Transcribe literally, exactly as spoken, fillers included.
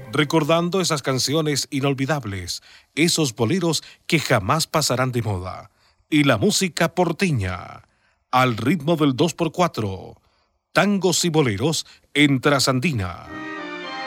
recordando esas canciones inolvidables, esos boleros que jamás pasarán de moda, y la música porteña, al ritmo del dos por cuatro, tangos y boleros en Trasandina.